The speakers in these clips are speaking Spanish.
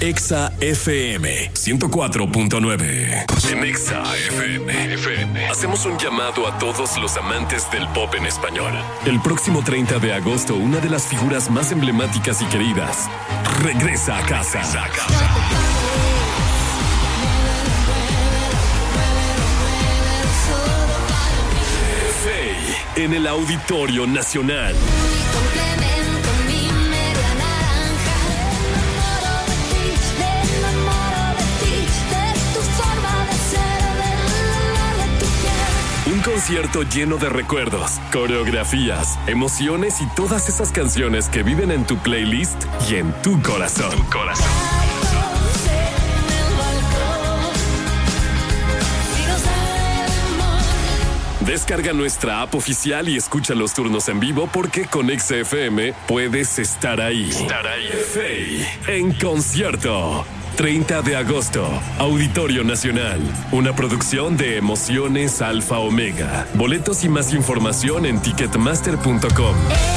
Exa FM 104.9. En Exa FM hacemos un llamado a todos los amantes del pop en español. El próximo 30 de agosto, una de las figuras más emblemáticas y queridas regresa a casa. Faye en el Auditorio Nacional. Un concierto lleno de recuerdos, coreografías, emociones y todas esas canciones que viven en tu playlist y en tu corazón. Descarga nuestra app oficial y escucha los turnos en vivo porque con Exa FM puedes estar ahí. Faye en concierto. 30 de agosto, Auditorio Nacional. Una producción de Emociones Alfa Omega. Boletos y más información en ticketmaster.com.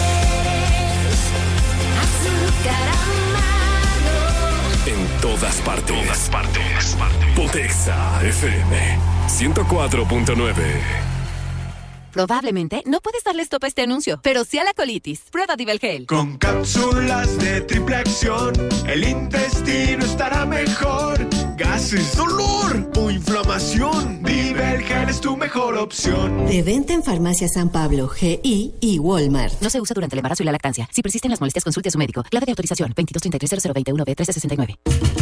En todas partes. Potexa FM 104.9. Probablemente no puedes darle stop a este anuncio, pero sí a la colitis. Prueba Divelgel. Con cápsulas de triple acción, el intestino estará mejor. Gases, dolor o inflamación, Divelgel es tu mejor opción. De venta en Farmacia San Pablo, GI y Walmart. No se usa durante el embarazo y la lactancia. Si persisten las molestias, consulte a su médico. Clave de autorización 2233-0021-B1369.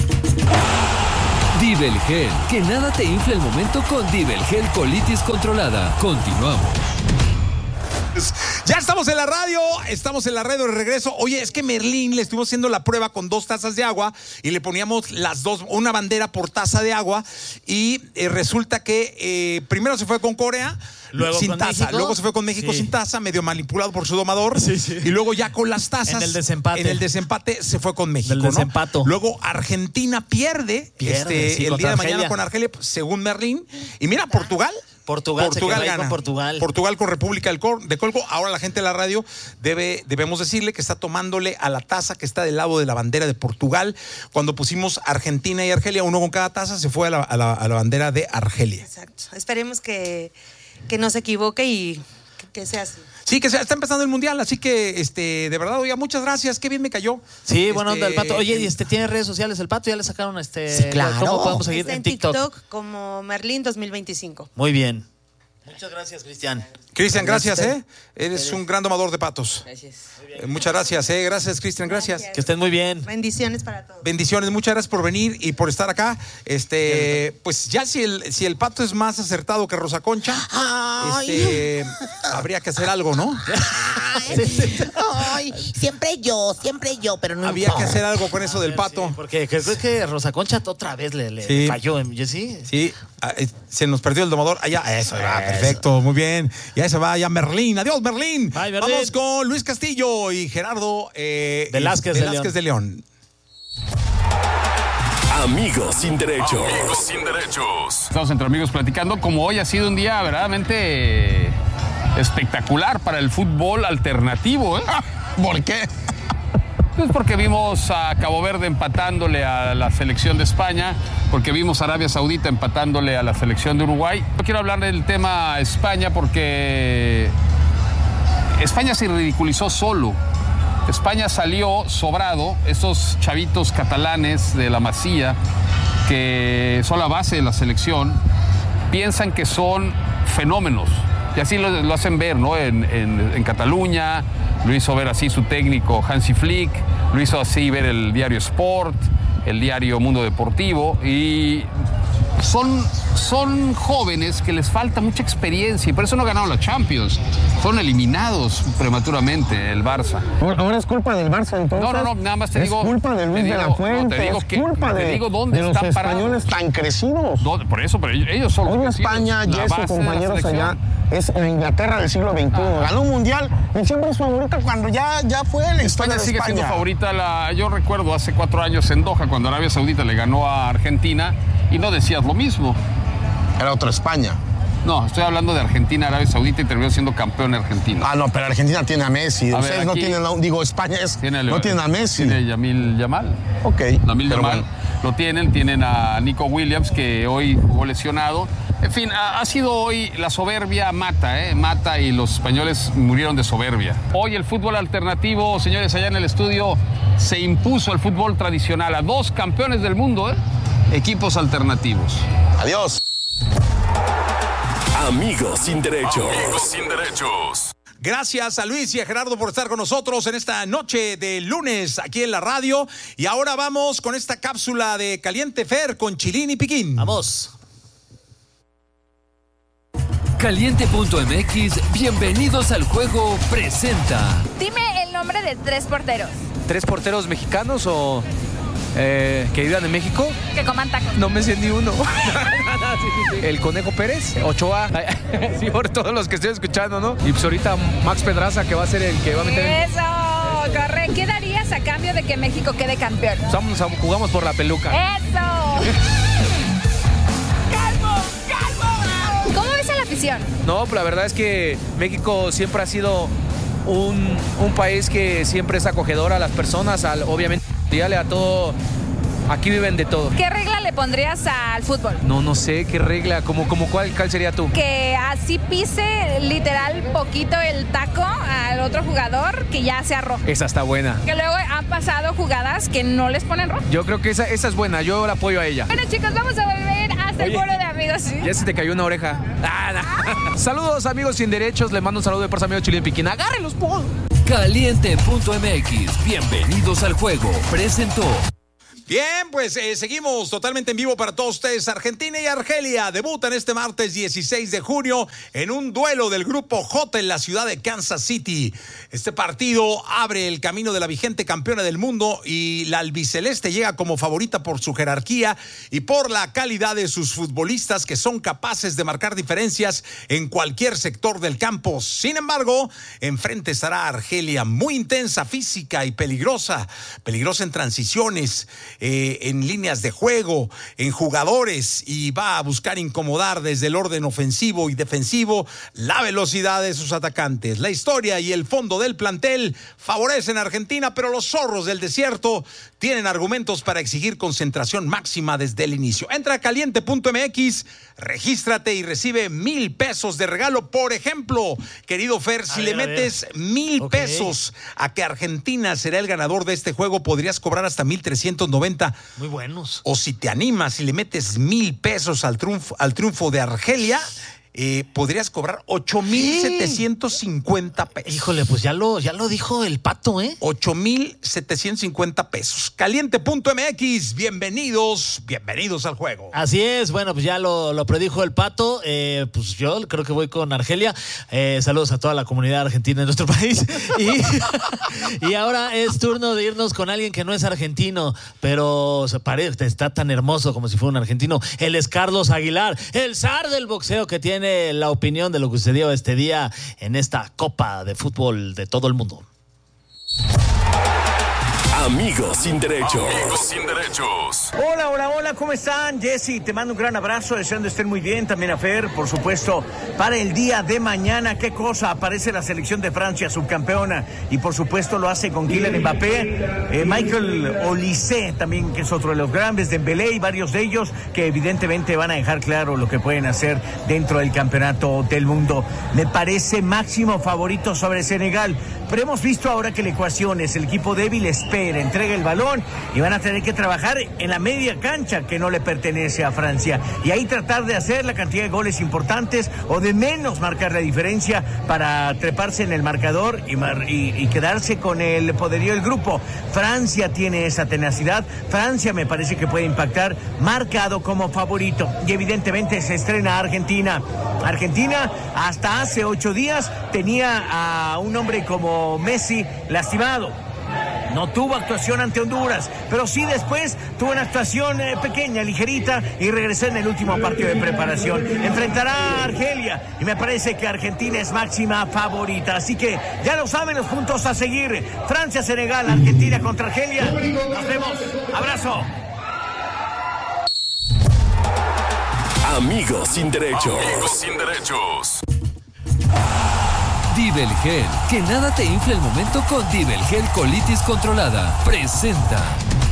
Divelgel, que nada te infle el momento con Divelgel Colitis Controlada. Continuamos. Ya estamos en la radio de regreso. Oye, es que Merlín le estuvimos haciendo la prueba con 2 tazas de agua y le poníamos las dos, una bandera por taza de agua y resulta que primero se fue con Corea. Luego sin con taza, México. luego se fue con México sin taza, medio manipulado por su domador. Y luego ya con las tazas. En el desempate se fue con México. Del desempato. ¿No? Luego Argentina pierde sí, el día de mañana con Argelia, según Merlín. Y mira, Portugal gana. Portugal con República del Congo. Ahora la gente de la radio debemos decirle que está tomándole a la taza que está del lado de la bandera de Portugal. Cuando pusimos Argentina y Argelia, uno con cada taza, se fue a la bandera de Argelia. Exacto. Esperemos que no se equivoque y que sea así. Sí, que está empezando el mundial, así que de verdad, oiga, muchas gracias, qué bien me cayó. Sí, bueno, el Pato. Oye, ¿tiene redes sociales el Pato? Ya le sacaron Sí, claro. ¿Cómo podemos seguir está en TikTok como Merlín 2025. Muy bien. Muchas gracias, Cristian. Cristian, gracias, Eres un gran domador de patos. Gracias. Muchas gracias, Gracias, Cristian, gracias. Que estén muy bien. Bendiciones para todos. Bendiciones, muchas gracias por venir y por estar acá. Pues ya si el Pato es más acertado que Rosa Concha, habría que hacer algo, ¿no? Ay, siempre yo, pero no había que hacer algo con eso del Pato. Sí, porque creo que Rosa Concha otra vez le falló. ¿Sí? Sí, se nos perdió el domador. Eso, perfecto, muy bien. Ya se va, ya Merlín. Adiós, Merlín. Bye, Merlín. Vamos con Luis Castillo y Gerardo Velázquez de León. Amigos sin derechos. Estamos entre amigos platicando, como hoy ha sido un día verdaderamente espectacular para el fútbol alternativo. ¿Por qué? Pues porque vimos a Cabo Verde empatándole a la selección de España, porque vimos a Arabia Saudita empatándole a la selección de Uruguay. Yo quiero hablar del tema España porque España se ridiculizó solo. España salió sobrado. Estos chavitos catalanes de la Masía, que son la base de la selección, piensan que son fenómenos. Y así lo hacen ver, ¿no? En Cataluña, lo hizo ver así su técnico Hansi Flick, lo hizo así ver el diario Sport, el diario Mundo Deportivo, y son jóvenes que les falta mucha experiencia y por eso no ganaron la Champions. Fueron eliminados prematuramente el Barça. Ahora es culpa del Barça, entonces. No, nada más te digo. Es culpa de Luis de la Fuente. Es culpa de los españoles tan crecidos. Por eso, pero ellos son los crecidos. España, Jesse, compañeros allá, es la Inglaterra del siglo XXI. Ganó un mundial y siempre es favorita cuando ya fue la historia de España. Sigue siendo favorita. Yo recuerdo hace 4 años en Doha, cuando Arabia Saudita le ganó a Argentina y no decías lo mismo. Era otra España. No, estoy hablando de Argentina, Arabia Saudita y terminó siendo campeón argentino. Ah, no, pero Argentina tiene a Messi. Ustedes no tienen, España no tienen a Messi. Tiene Yamil Yamal. Ok. Yamil Yamal lo tienen a Nico Williams, que hoy jugó lesionado. En fin, ha sido hoy la soberbia mata y los españoles murieron de soberbia. Hoy el fútbol alternativo, señores, allá en el estudio, se impuso al fútbol tradicional, a 2 campeones del mundo, equipos alternativos. Adiós. Amigos sin derechos. Amigos sin derechos. Gracias a Luis y a Gerardo por estar con nosotros en esta noche de lunes aquí en la radio. Y ahora vamos con esta cápsula de Caliente Fer con Chilín y Piquín. Vamos. Caliente.mx, bienvenidos al juego, presenta. Dime el nombre de 3 porteros. ¿3 porteros mexicanos o que vivan en México? Que coman tacos. No me sé ni uno. Sí. El Conejo Pérez, Ochoa. Sí, por todos los que estoy escuchando, ¿no? Y pues ahorita Max Pedraza, que va a ser el que va a meter. Eso, corre. ¿Qué darías a cambio de que México quede campeón? Jugamos por la peluca. Eso. ¿Cómo ves a la afición? No, pues la verdad es que México siempre ha sido un país que siempre es acogedor a las personas, obviamente a todo. Aquí viven de todo. ¿Qué regla le pondrías al fútbol? No sé, ¿qué regla? ¿Cómo cuál sería tú? Que así pise literal poquito el taco al otro jugador, que ya sea rojo. Esa está buena. Que luego han pasado jugadas que no les ponen rojo. Yo creo que esa es buena, yo la apoyo a ella. Bueno, chicos, vamos a volver hasta el foro de amigos. ¿Sí? Ya se te cayó una oreja. No. Saludos, amigos sin derechos. Le mando un saludo de parte amigo Chilín Piquín. ¡Agárrenlos, por! Caliente.mx, bienvenidos al juego, presentó. Bien, pues seguimos totalmente en vivo para todos ustedes. Argentina y Argelia debutan este martes 16 de junio en un duelo del Grupo J en la ciudad de Kansas City. Este partido abre el camino de la vigente campeona del mundo y la albiceleste llega como favorita por su jerarquía y por la calidad de sus futbolistas que son capaces de marcar diferencias en cualquier sector del campo. Sin embargo, enfrente estará Argelia, muy intensa, física y peligrosa en transiciones, en líneas de juego, en jugadores, y va a buscar incomodar desde el orden ofensivo y defensivo la velocidad de sus atacantes. La historia y el fondo del plantel favorecen a Argentina, pero los zorros del desierto tienen argumentos para exigir concentración máxima desde el inicio. Entra a caliente.mx, regístrate y recibe $1,000 de regalo. Por ejemplo, querido Fer, si le metes $1,000 pesos a que Argentina será el ganador de este juego, podrías cobrar hasta 1,390. Muy buenos. O si te animas y le metes $1,000 pesos al triunfo de Argelia, podrías cobrar 8,750 pesos. Híjole, pues ya lo dijo el Pato, 8,750 pesos. Caliente.mx, bienvenidos al juego. Así es, bueno, pues ya lo predijo el Pato. Pues yo creo que voy con Argelia. Saludos a toda la comunidad argentina en nuestro país. Y ahora es turno de irnos con alguien que no es argentino, pero está tan hermoso como si fuera un argentino. Él es Carlos Aguilar, el zar del boxeo, que tiene la opinión de lo que sucedió este día en esta Copa de Fútbol de todo el mundo. Amigos sin derechos. Amigos sin derechos. Hola, ¿cómo están? Jessy, te mando un gran abrazo, deseando estén muy bien. También a Fer, por supuesto, para el día de mañana. ¿Qué cosa? Aparece la selección de Francia, subcampeona, y por supuesto lo hace con Kylian Mbappé, Michael Olise también, que es otro de los grandes, Dembélé y varios de ellos que evidentemente van a dejar claro lo que pueden hacer dentro del campeonato del mundo. Me parece máximo favorito sobre Senegal, pero hemos visto ahora que la ecuación es el equipo débil, espera, entrega el balón y van a tener que trabajar en la media cancha que no le pertenece a Francia, y ahí tratar de hacer la cantidad de goles importantes o de menos marcar la diferencia para treparse en el marcador y quedarse con el poderío del grupo. Francia tiene esa tenacidad. Francia me parece que puede impactar, marcado como favorito, y evidentemente se estrena Argentina. Argentina hasta hace 8 días tenía a un hombre como Messi lastimado. No tuvo actuación ante Honduras, pero sí después tuvo una actuación pequeña, ligerita, y regresó en el último partido de preparación. Enfrentará a Argelia y me parece que Argentina es máxima favorita. Así que ya lo saben los puntos a seguir. Francia, Senegal, Argentina contra Argelia. Nos vemos. Abrazo. Amigos sin derechos. Amigos sin derechos. Dibelgel, que nada te infle el momento con Dibelgel Colitis Controlada. Presenta.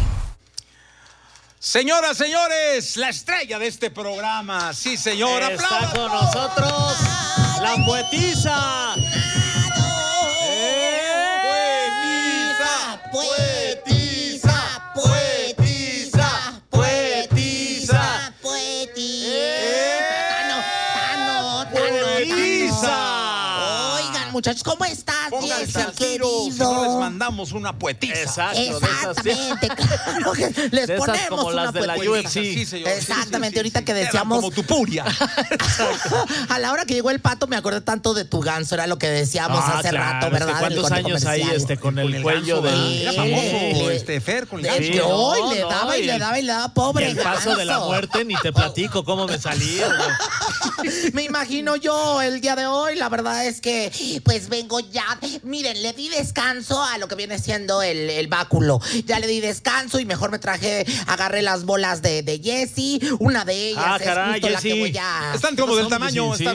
Señoras, señores, la estrella de este programa. Sí, señora. Está con nosotros la poetisa. Muchachos, ¿cómo estás? Pónganse al tiro, si no les mandamos una poetisa. Exactamente, claro que les de ponemos como una las de la poetisa. UFC. Sí, señor. Exactamente, ahorita que decíamos... Como tu puria. A la hora que llegó el pato me acordé tanto de tu ganso, era lo que decíamos hace rato, ¿verdad? ¿Cuántos años ahí con el cuello de... Era famoso, Fer, con el ganso. Le daba y le daba, pobre el paso de la muerte, ni te platico cómo me salía. Me imagino yo el día de hoy, la verdad es que pues vengo ya, miren, le di descanso a lo que viene siendo el báculo, ya le di descanso y mejor me agarré las bolas de Jessie, una de ellas es justo la que voy a... Están como del tamaño, sí,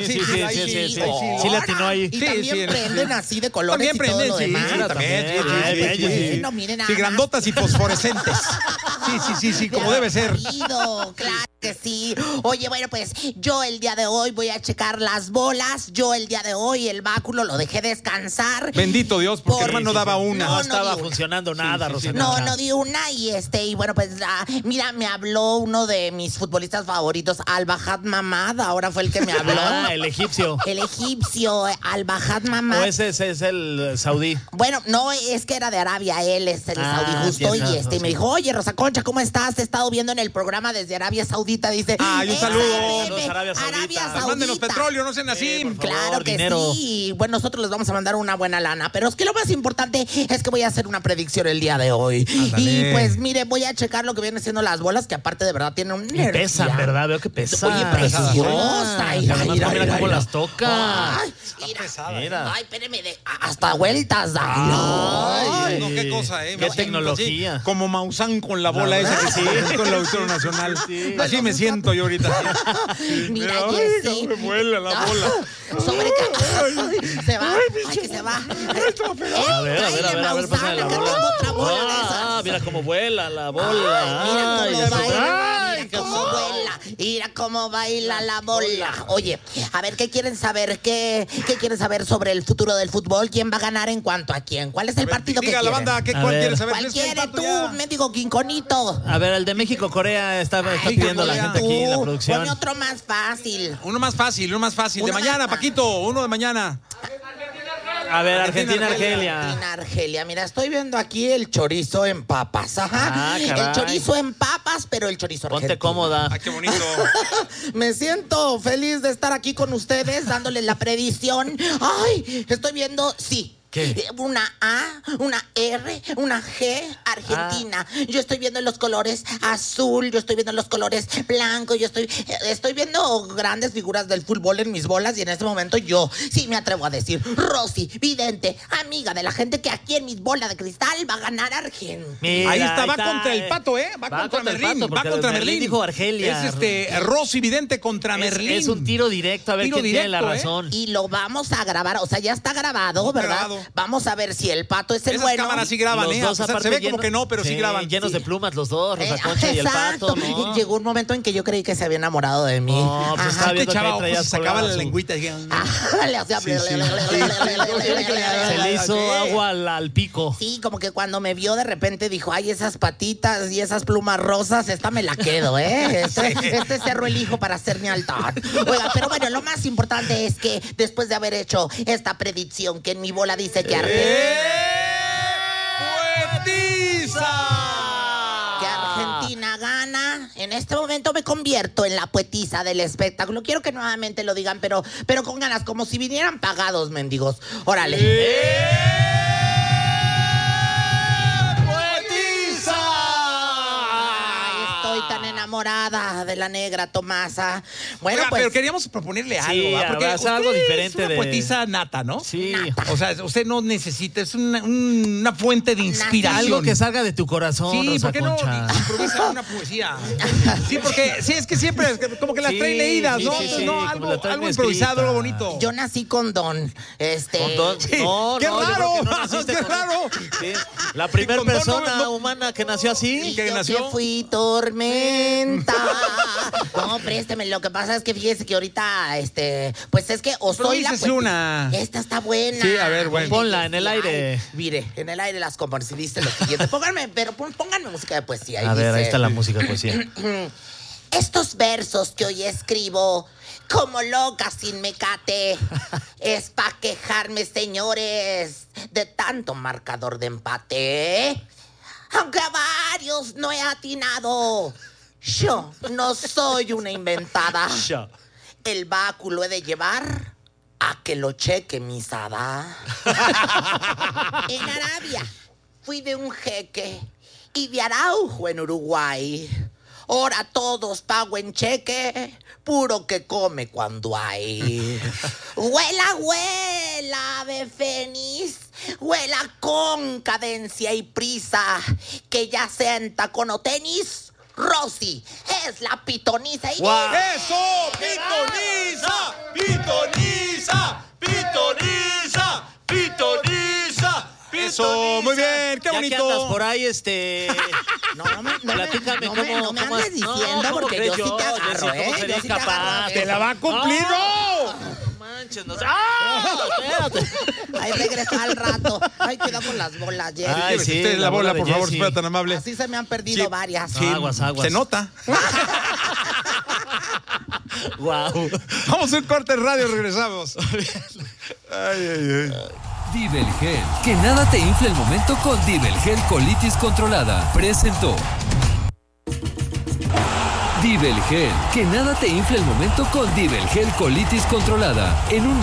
le atinó ahí. Y también prenden así de colores y todo lo demás. También. No, miren nada. Sí, grandotas y fosforescentes. Sí, como debe ser. Claro que sí. Oye, bueno, pues yo el día de hoy voy a checar las bolas. Yo el día de hoy el báculo lo dejé descansar. Bendito Dios, porque hermano daba una. No estaba funcionando nada, Rosana. No di una y bueno, pues mira, me habló uno de mis futbolistas favoritos, Al-Bahad Mamad, ahora fue el que me habló. El egipcio. El egipcio, Al-Bahad Mamad. ¿O ese es el saudí? Bueno, no, es que era de Arabia, él es el saudí justo y me dijo, oye, Rosa Concha, ¿cómo estás? Te he estado viendo en el programa desde Arabia Saudita, dice. Ay, un saludo. Arabia Saudita. Mándenos petróleo, no sean así. Claro que dinero. Sí. Bueno, nosotros les vamos a mandar una buena lana, pero es que lo más importante es que voy a hacer una predicción el día de hoy. Ándale. Y pues mire, voy a checar lo que vienen siendo las bolas, que aparte de verdad tienen un energía. Pesan, ¿verdad? Veo que pesan. Oye, preciosa. Mira cómo las toca. Mira. Ay, espéreme, hasta vueltas. Ay, no, qué cosa, Qué tecnología. Sí, como Maussan con la bola esa que sí, con el Auditorio Nacional. Sí, así me siento yo ahorita. Mira, Jessy. Me vuela la bola. Se va. Ay, que se va. A ver, pásale la bola. Mira cómo vuela la bola. Mira cómo baila la bola. Oye, a ver, ¿qué quieren saber? ¿Qué quieren saber sobre el futuro del fútbol? ¿Quién va a ganar en cuanto a quién? ¿Cuál es el partido que quieren? Diga la banda, ¿cuál quieres saber? ¿Cuál quieres tú, mendigo quinconito? A ver, el de México-Corea está pidiendo la gente aquí en la producción. Pone otro más fácil. Uno más fácil. De mañana, Paquito, uno de mañana. A ver, Argentina-Argelia. Argelia. Mira, estoy viendo aquí el chorizo en papas. Ajá. El chorizo en papas, pero el chorizo argentino. Ponte cómoda. Ay, qué bonito. Me siento feliz de estar aquí con ustedes, dándoles la predicción. Ay, estoy viendo, sí. ¿Qué? Una A, una R, una G, Argentina. Yo estoy viendo los colores azul, yo estoy viendo los colores blanco, yo estoy viendo grandes figuras del fútbol en mis bolas y en este momento yo sí me atrevo a decir, Rosy, vidente, amiga de la gente, que aquí en mis bolas de cristal va a ganar Argentina. Ahí está, va contra el Pato, ¿eh? Va contra Merlín. Va contra Merlín. Dijo Argelia. Es Rosy vidente contra Merlín. Es un tiro directo, a ver quién tiene la razón. Y lo vamos a grabar, o sea, ya está grabado, ¿verdad? Vamos a ver si el Pato es el bueno. Esas cámaras sí graban, los dos, se ve como que no, pero sí graban. Llenos de plumas los dos, Rosa Concha y el Pato, ¿no? Llegó un momento en que yo creí que se había enamorado de mí. No, pues estaba viendo que traía sacaba la lengüita. Le hacía... Se le hizo agua al pico. Sí, como que cuando me vio de repente dijo, ay, esas patitas y esas plumas rosas, esta me la quedo, ¿eh? Este cerro elijo para hacer mi altar. Oiga, pero bueno, lo más importante es que después de haber hecho esta predicción que en mi bola dice que Argentina gana, en este momento me convierto en la poetisa del espectáculo. Quiero que nuevamente lo digan, pero con ganas, como si vinieran pagados, mendigos. Órale. Estoy tan enamorada de la negra Tomasa. Bueno, oiga, pues. pero queríamos proponerle algo, Sí, porque usted algo diferente es una poetisa nata, ¿no? Sí. Nata. O sea, usted no necesita, es una fuente de inspiración. Algo que salga de tu corazón, Sí, Rosa ¿por qué Concha? no improvisa una poesía? Sí, porque sí, es que siempre como que las trae leídas, ¿no? Sí, No, como la trae algo escrita. improvisado, algo bonito. Yo nací con don. ¿Con don? Sí. No, ¡Qué no, yo raro! creo que no naciste ¡Qué con- raro! Sí. La primera Con don persona humana que nació así. que Yo nació. que fui tormenta. No, présteme. Lo que pasa es que fíjese que ahorita, pues es que o soy la Improvívese una. Esta está buena. Sí, a ver, bueno. Ponla en el aire. Ay, mire, en el aire las compones y dice lo siguiente. Pónganme música de poesía. Y A ver, dice, ahí está la música, pues sí. Estos versos que hoy escribo, como loca sin mecate, es pa' quejarme, señores, de tanto marcador de empate. Aunque a varios no he atinado, yo no soy una inventada. El báculo he de llevar a que lo cheque mi sada. En Arabia fui de un jeque y de Araujo en Uruguay. Ahora todos pago en cheque, puro que come cuando hay. Huela, huela, ave fénix, huela con cadencia y prisa, que ya sea en tacón o tenis, Rosy es la pitoniza. Y ¡Wow! ¡Eso! ¡Pitoniza! ¡Pitoniza! ¡Pitoniza! ¡Pitoniza! Eso, muy bien, qué Ya bonito. que andas por ahí, platícame cómo me andes diciendo, porque yo sí te agarro, ¿cómo Yo sería sí te agarro, capaz? ¡Te la va a cumplir! ¡No! No manches, no sé. ¡Ah! Espérate. Ahí regresa al rato. Ay, cuidado con las bolas, Jerry. Ay, Llévese sí, usted la bola, de por favor, Jessie. si fuera tan amable. Así se me han perdido Sí. varias. Sí, Aguas. se nota. Wow. Vamos a un corte en radio, regresamos. Ay. Divelgel. Que nada te infle el momento con Divelgel Colitis Controlada. Presentó. Divelgel. Que nada te infle el momento con Divelgel Colitis Controlada. En un